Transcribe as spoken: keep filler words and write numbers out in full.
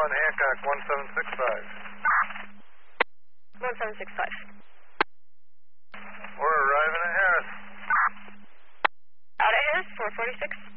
one, Hancock, one seven six five. one seven six five. We're arriving at Harris. Out at Harris, four forty-six.